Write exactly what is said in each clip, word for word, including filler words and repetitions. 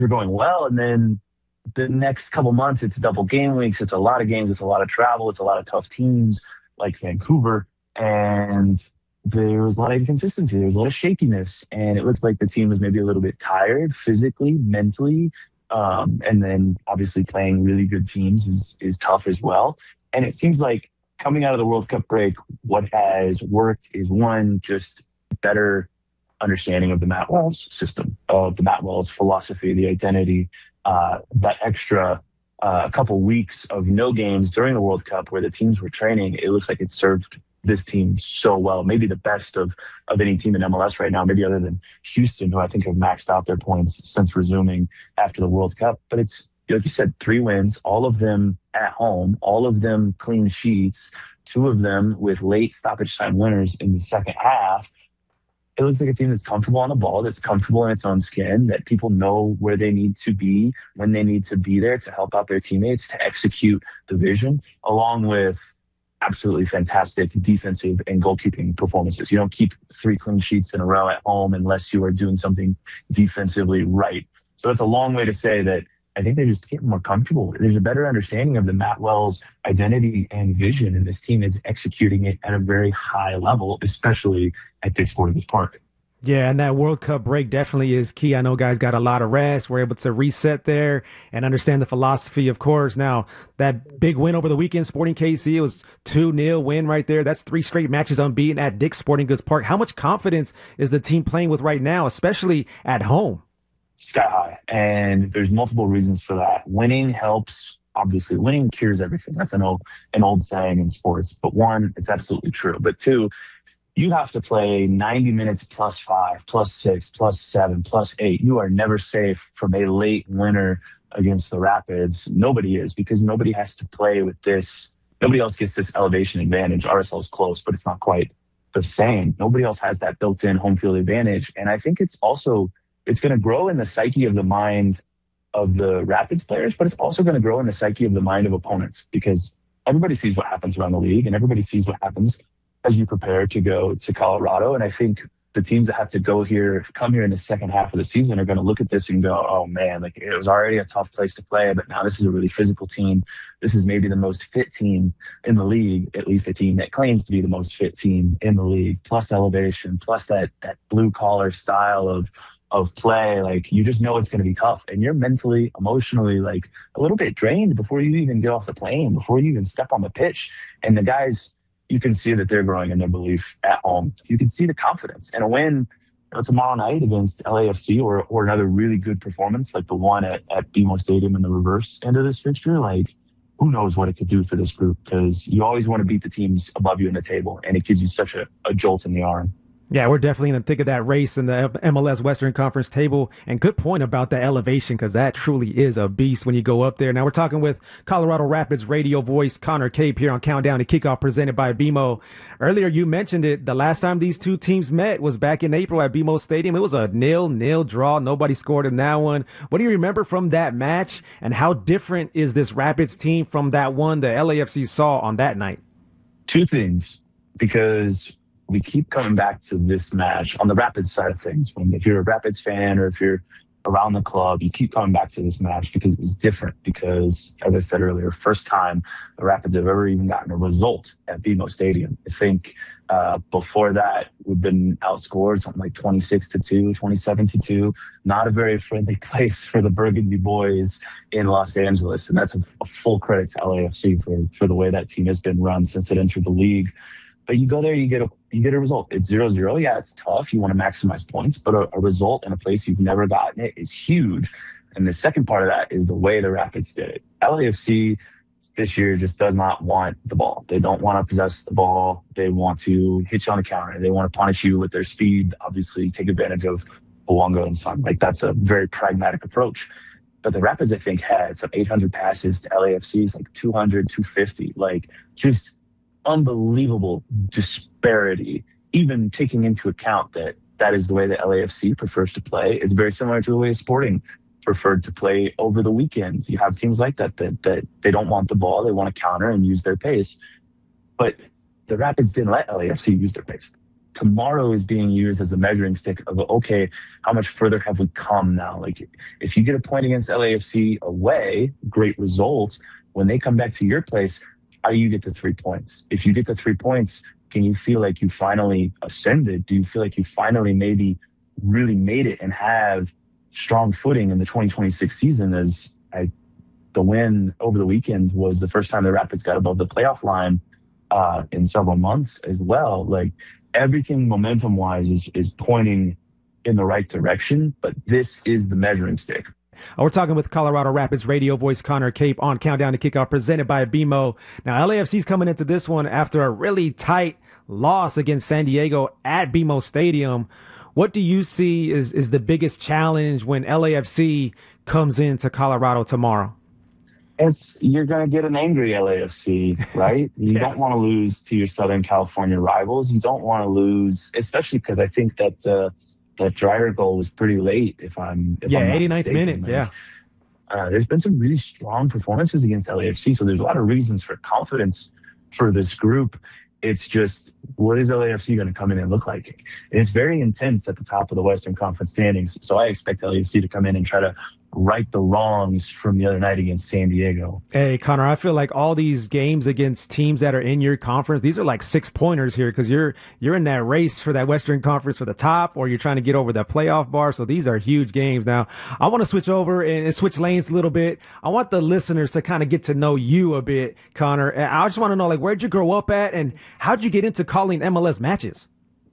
are going well. And then the next couple months, it's double game weeks. It's a lot of games. It's a lot of travel. It's a lot of tough teams like Vancouver. And there was a lot of inconsistency. There was a lot of shakiness. And it looked like the team was maybe a little bit tired physically, mentally. Um, and then obviously playing really good teams is, is tough as well. And it seems like coming out of the World Cup break, what has worked is one, just better understanding of the Matt Wells system, of the Matt Wells philosophy, the identity, uh, that extra uh, couple weeks of no games during the World Cup where the teams were training. It looks like it served this team so well, maybe the best of, of any team in M L S right now, maybe other than Houston, who I think have maxed out their points since resuming after the World Cup. But it's, like you said, three wins, all of them at home, all of them clean sheets, two of them with late stoppage time winners in the second half. It looks like a team that's comfortable on the ball, that's comfortable in its own skin, that people know where they need to be, when they need to be there to help out their teammates, to execute the vision, along with absolutely fantastic defensive and goalkeeping performances. You don't keep three clean sheets in a row at home unless you are doing something defensively right. So it's a long way to say that I think they're just getting more comfortable. There's a better understanding of the Matt Wells identity and vision, and this team is executing it at a very high level, especially at Dick's Sporting Goods Park. Yeah, and that World Cup break definitely is key. I know guys got a lot of rest. We're able to reset there and understand the philosophy, of course. Now, that big win over the weekend, Sporting K C, it was two nil win right there. That's three straight matches unbeaten at Dick's Sporting Goods Park. How much confidence is the team playing with right now, especially at home? Sky high. And there's multiple reasons for that. Winning helps. Obviously, winning cures everything. That's an old, an old saying in sports. But one, it's absolutely true. But two, you have to play ninety minutes plus five, plus six, plus seven, plus eight. You are never safe from a late winner against the Rapids. Nobody is, because nobody has to play with this. Nobody else gets this elevation advantage. R S L is close, but it's not quite the same. Nobody else has that built-in home field advantage. And I think it's also, it's going to grow in the psyche of the mind of the Rapids players, but it's also going to grow in the psyche of the mind of opponents, because everybody sees what happens around the league and everybody sees what happens as you prepare to go to Colorado. And I think the teams that have to go here, come here in the second half of the season, are going to look at this and go, oh man, like it was already a tough place to play, but now this is a really physical team. This is maybe the most fit team in the league, at least a team that claims to be the most fit team in the league, plus elevation, plus that, that blue collar style of, of play. Like, you just know it's going to be tough, and you're mentally, emotionally, like a little bit drained before you even get off the plane, before you even step on the pitch. And the guys, you can see that they're growing in their belief at home. You can see the confidence. And a win, you know, tomorrow night against L A F C, or or another really good performance like the one at, at B M O Stadium in the reverse end of this fixture, like, who knows what it could do for this group, because you always want to beat the teams above you in the table, and it gives you such a, a jolt in the arm. Yeah, we're definitely in the thick of that race in the M L S Western Conference table. And good point about the elevation, because that truly is a beast when you go up there. Now, we're talking with Colorado Rapids radio voice Connor Cape here on Countdown to Kickoff, presented by B M O. Earlier, you mentioned it. The last time these two teams met was back in April at B M O Stadium. It was a nil-nil draw. Nobody scored in that one. What do you remember from that match, and how different is this Rapids team from that one the L A F C saw on that night? Two things, because we keep coming back to this match on the Rapids side of things. When, if you're a Rapids fan, or if you're around the club, you keep coming back to this match because it was different. Because, as I said earlier, first time the Rapids have ever even gotten a result at B M O Stadium. I think uh, before that, we've been outscored something like twenty-six to two, twenty-seven to two. Not a very friendly place for the Burgundy boys in Los Angeles. And that's a, a full credit to L A F C for, for the way that team has been run since it entered the league. But you go there, you get a you get a result. It's zero zero. Yeah, it's tough. You want to maximize points, but a, a result in a place you've never gotten it is huge. And the second part of that is the way the Rapids did it. L A F C this year just does not want the ball. They don't want to possess the ball. They want to hit you on a counter. They want to punish you with their speed, obviously take advantage of Bouanga and Son. Like, that's a very pragmatic approach. But the Rapids, I think, had some eight hundred passes to L A F C's like two hundred, two fifty. Like, just unbelievable disparity, even taking into account that that is the way the L A F C prefers to play. It's very similar to the way Sporting preferred to play over the weekends. You have teams like that, that that they don't want the ball. They want to counter and use their pace. But the Rapids didn't let L A F C use their pace. tomorrow is being used as the measuring stick of, okay, how much further have we come now? Like, if you get a point against L A F C away, great result. When they come back to your place, how do you get the three points? If you get the three points, can you feel like you finally ascended? Do you feel like you finally maybe really made it and have strong footing in the twenty twenty-six season? As I, the win over the weekend was the first time the Rapids got above the playoff line uh, in several months as well. Like, everything momentum-wise is, is pointing in the right direction, but this is the measuring stick. We're talking with Colorado Rapids radio voice Connor Cape on Countdown to Kickoff, presented by B M O. Now, L A F C's coming into this one after a really tight loss against San Diego at B M O Stadium. What do you see is, is the biggest challenge when L A F C comes into Colorado tomorrow? It's, you're going to get an angry L A F C, right? You yeah. don't want to lose to your Southern California rivals. You don't want to lose, especially because I think that uh, that Dreyer goal was pretty late. If I'm if yeah, I'm eighty-ninth minute, like, yeah. Uh, there's been some really strong performances against L A F C, so there's a lot of reasons for confidence for this group. It's just, what is L A F C going to come in and look like? And it's very intense at the top of the Western Conference standings, so I expect L A F C to come in and try to right the wrongs from the other night against San Diego. Hey, Connor, I feel like all these games against teams that are in your conference, these are like six pointers here because you're you're in that race for that Western Conference for the top, or you're trying to get over that playoff bar. So these are huge games. Now, I want to switch over and switch lanes a little bit. I want the listeners to kind of get to know you a bit, Connor. And I just want to know, like, where'd you grow up at and how'd you get into calling M L S matches?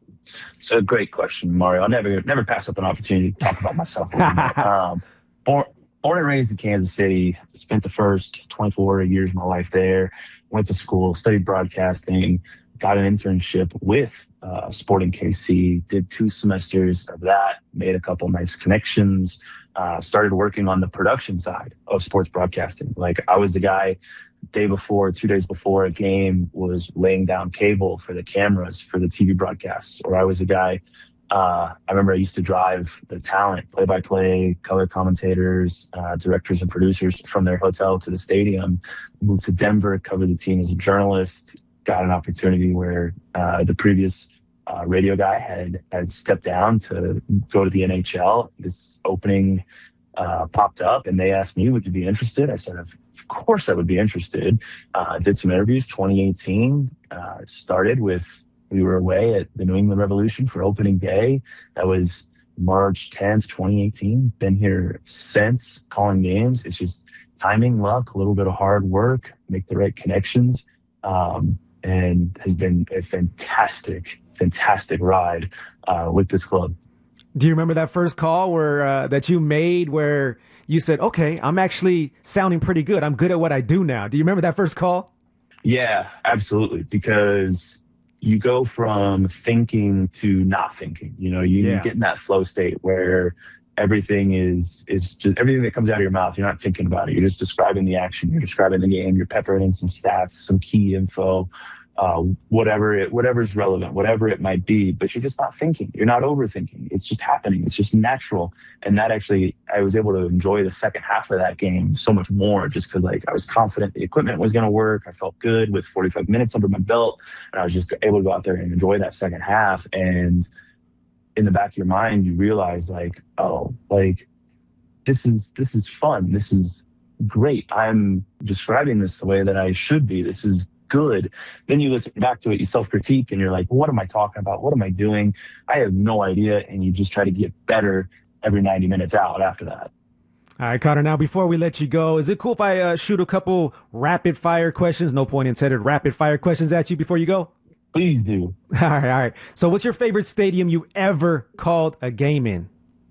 It's a great question, Mario. I'll never never pass up an opportunity to talk about myself. um, Born, born and raised in Kansas City, spent the first twenty-four years of my life there, went to school, studied broadcasting, got an internship with uh, Sporting K C, did two semesters of that, made a couple nice connections, uh, started working on the production side of sports broadcasting. Like, I was the guy day before, two days before a game was laying down cable for the cameras for the T V broadcasts, or I was the guy Uh, I remember I used to drive the talent, play-by-play, color commentators, uh, directors and producers from their hotel to the stadium, moved to Denver, covered the team as a journalist, got an opportunity where uh, the previous uh, radio guy had, had stepped down to go to the N H L. This opening uh, popped up, and they asked me, would you be interested? I said, of course I would be interested. Uh, did some interviews, twenty eighteen, uh, started with we were away at the New England Revolution for opening day. That was March tenth, twenty eighteen. Been here since, calling games. It's just timing, luck, a little bit of hard work, make the right connections, um, and has been a fantastic, fantastic ride uh, with this club. Do you remember that first call where uh, that you made where you said, okay, I'm actually sounding pretty good. I'm good at what I do now. Do you remember that first call? Yeah, absolutely. Because you go from thinking to not thinking. You know, you, yeah. you get in that flow state where everything is is just everything that comes out of your mouth, you're not thinking about it. You're just describing the action. You're describing the game. You're peppering in some stats, some key info, uh, whatever it whatever's relevant, whatever it might be. But you're just not thinking. You're not overthinking. It's just happening. It's just natural. And that actually, I was able to enjoy the second half of that game so much more, just because like I was confident the equipment was going to work. I felt good with forty-five minutes under my belt, and I was just able to go out there and enjoy that second half. And in the back of your mind, you realize like, oh, like this is this is fun. This is great. I'm describing this the way that I should be. This is good. Then you listen back to it, you self-critique, and you're like, what am I talking about? What am I doing? I have no idea. And you just try to get better every ninety minutes out after that. All right, Connor, now before we let you go, is it cool if I uh, shoot a couple rapid fire questions, no point intended, rapid fire questions at you before you go? Please do. All right, all right. So what's your favorite stadium you ever called a game in?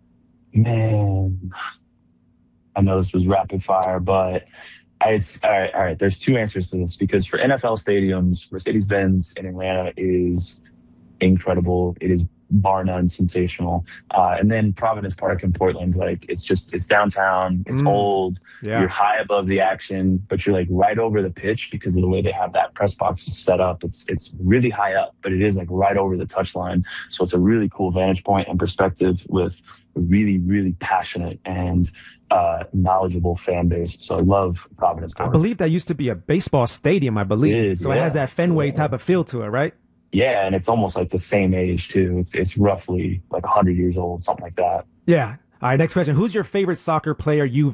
Man, I know this was rapid fire, but I, all right, all right. There's two answers to this, because for N F L stadiums, Mercedes-Benz in Atlanta is incredible. It is bar none sensational. Uh, and then Providence Park in Portland, like it's just, it's downtown, it's mm. old, yeah. You're high above the action, but you're like right over the pitch because of the way they have that press box set up. It's, it's really high up, but it is like right over the touchline. So it's a really cool vantage point and perspective with a really, really passionate and uh, knowledgeable fan base. So I love Providence Park. I believe that used to be a baseball stadium, I believe. It did, so yeah. it has that Fenway yeah. type of feel to it, right? Yeah, and it's almost like the same age too. It's it's roughly like one hundred years old, something like that. Yeah. All right, next question. Who's your favorite soccer player you've